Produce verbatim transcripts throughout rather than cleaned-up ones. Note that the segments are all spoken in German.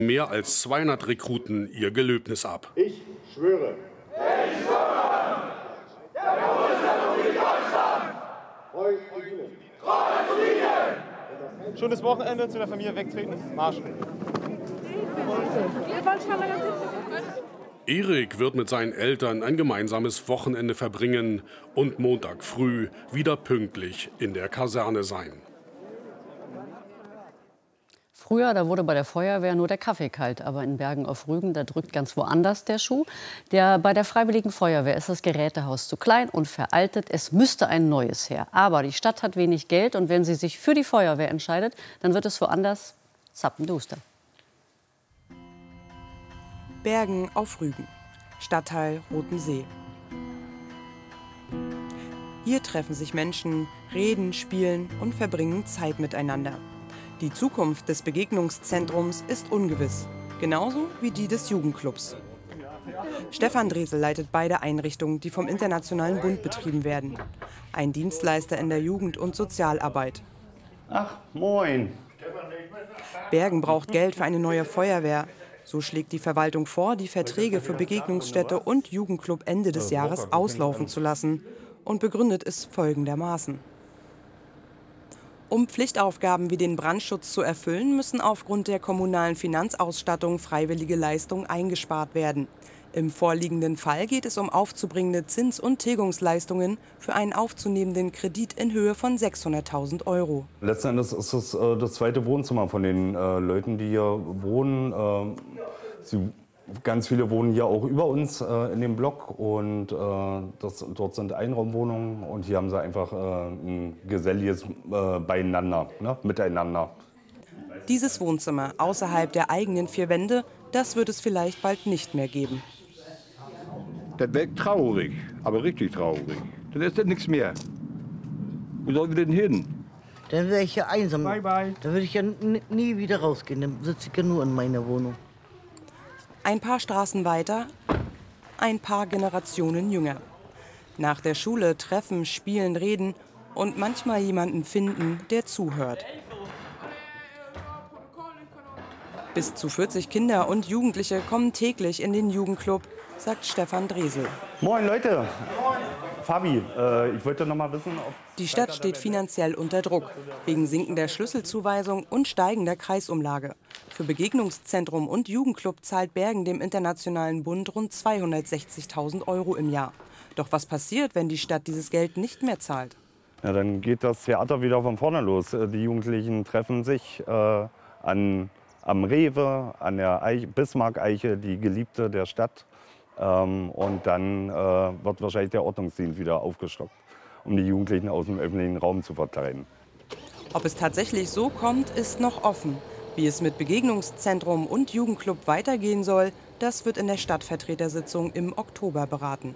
Mehr als zweihundert Rekruten ihr Gelöbnis ab. Ich schwöre. Ich schwöre. Der Bundesrepublik Deutschland. Treu zu dienen. Treu zu dienen. Schönes Wochenende, zu der Familie wegtreten. Marsch. Erik wird mit seinen Eltern ein gemeinsames Wochenende verbringen und Montag früh wieder pünktlich in der Kaserne sein. Früher, da wurde bei der Feuerwehr nur der Kaffee kalt, aber in Bergen auf Rügen, da drückt ganz woanders der Schuh. Der, bei der Freiwilligen Feuerwehr ist das Gerätehaus zu klein und veraltet. Es müsste ein neues her. Aber die Stadt hat wenig Geld und wenn sie sich für die Feuerwehr entscheidet, dann wird es woanders zappenduster. Bergen auf Rügen, Stadtteil Rotensee. Hier treffen sich Menschen, reden, spielen und verbringen Zeit miteinander. Die Zukunft des Begegnungszentrums ist ungewiss, genauso wie die des Jugendclubs. Stefan Dresel leitet beide Einrichtungen, die vom Internationalen Bund betrieben werden. Ein Dienstleister in der Jugend- und Sozialarbeit. Ach, moin. Bergen braucht Geld für eine neue Feuerwehr. So schlägt die Verwaltung vor, die Verträge für Begegnungsstätte und Jugendclub Ende des Jahres auslaufen zu lassen und begründet es folgendermaßen. Um Pflichtaufgaben wie den Brandschutz zu erfüllen, müssen aufgrund der kommunalen Finanzausstattung freiwillige Leistungen eingespart werden. Im vorliegenden Fall geht es um aufzubringende Zins- und Tilgungsleistungen für einen aufzunehmenden Kredit in Höhe von sechshunderttausend Euro. Letzten Endes ist es äh, das zweite Wohnzimmer von den äh, Leuten, die hier wohnen. Äh, sie, ganz viele wohnen hier auch über uns äh, in dem Block und äh, das, dort sind Einraumwohnungen und hier haben sie einfach äh, ein geselliges äh, Beieinander, ne? Miteinander. Dieses Wohnzimmer außerhalb der eigenen vier Wände, das wird es vielleicht bald nicht mehr geben. Das wäre traurig, aber richtig traurig. Dann ist das nichts mehr. Wo sollen wir denn hin? Dann wäre ich ja einsam. Bye, bye. Da würde ich ja nie wieder rausgehen. Dann sitze ich ja nur in meiner Wohnung. Ein paar Straßen weiter, ein paar Generationen jünger. Nach der Schule treffen, spielen, reden und manchmal jemanden finden, der zuhört. Bis zu vierzig Kinder und Jugendliche kommen täglich in den Jugendclub, sagt Stefan Dresel. Moin Leute. Fabi, äh, ich wollte noch mal wissen, ob... Die Stadt steht finanziell unter Druck, wegen sinkender Schlüsselzuweisung und steigender Kreisumlage. Für Begegnungszentrum und Jugendclub zahlt Bergen dem Internationalen Bund rund zweihundertsechzigtausend Euro im Jahr. Doch was passiert, wenn die Stadt dieses Geld nicht mehr zahlt? Ja, dann geht das Theater wieder von vorne los. Die Jugendlichen treffen sich äh, an, am Rewe, an der Eich, Bismarck-Eiche, die Geliebte der Stadt. Ähm, und dann äh, wird wahrscheinlich der Ordnungsdienst wieder aufgestockt, um die Jugendlichen aus dem öffentlichen Raum zu vertreiben. Ob es tatsächlich so kommt, ist noch offen. Wie es mit Begegnungszentrum und Jugendclub weitergehen soll, das wird in der Stadtvertretersitzung im Oktober beraten.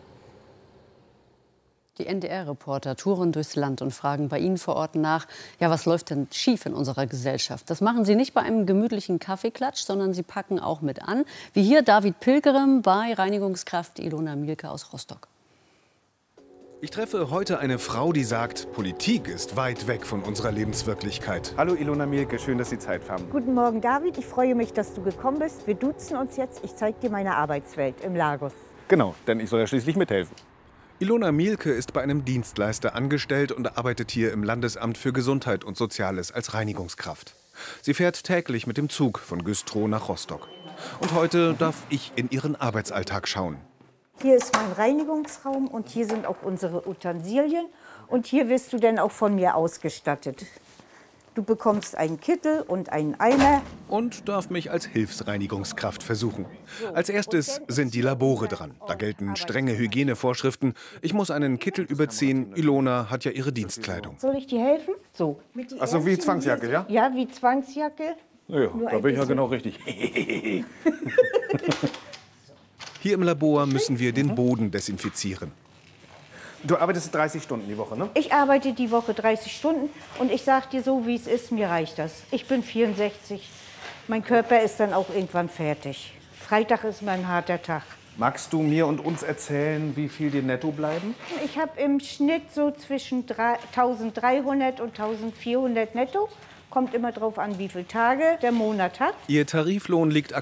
Die N D R-Reporter touren durchs Land und fragen bei Ihnen vor Ort nach, ja, was läuft denn schief in unserer Gesellschaft? Das machen sie nicht bei einem gemütlichen Kaffeeklatsch, sondern sie packen auch mit an. Wie hier David Pilgerem bei Reinigungskraft Ilona Mielke aus Rostock. Ich treffe heute eine Frau, die sagt, Politik ist weit weg von unserer Lebenswirklichkeit. Hallo Ilona Mielke, schön, dass Sie Zeit haben. Guten Morgen David, ich freue mich, dass du gekommen bist. Wir duzen uns jetzt, ich zeige dir meine Arbeitswelt im Lagos. Genau, denn ich soll ja schließlich mithelfen. Ilona Mielke ist bei einem Dienstleister angestellt und arbeitet hier im Landesamt für Gesundheit und Soziales als Reinigungskraft. Sie fährt täglich mit dem Zug von Güstrow nach Rostock. Und heute darf ich in ihren Arbeitsalltag schauen. Hier ist mein Reinigungsraum und hier sind auch unsere Utensilien. Und hier wirst du dann auch von mir ausgestattet. Du bekommst einen Kittel und einen Eimer. Und darf mich als Hilfsreinigungskraft versuchen. Als erstes sind die Labore dran. Da gelten strenge Hygienevorschriften. Ich muss einen Kittel überziehen. Ilona hat ja ihre Dienstkleidung. Soll ich dir helfen? So. Achso, wie Zwangsjacke, ja? Ja, wie Zwangsjacke. Ja, da bin ich ja genau richtig. Hier im Labor müssen wir den Boden desinfizieren. Du arbeitest dreißig Stunden die Woche, ne? Ich arbeite die Woche dreißig Stunden und ich sage dir so, wie es ist, mir reicht das. Ich bin vierundsechzig, mein Körper ist dann auch irgendwann fertig. Freitag ist mein harter Tag. Magst du mir und uns erzählen, wie viel dir netto bleiben? Ich habe im Schnitt so zwischen eintausenddreihundert und eintausendvierhundert netto. Kommt immer drauf an, wie viele Tage der Monat hat. Ihr Tariflohn liegt